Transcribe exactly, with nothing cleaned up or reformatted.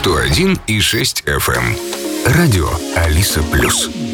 сто один и шесть эф эм. Радио Алиса Плюс.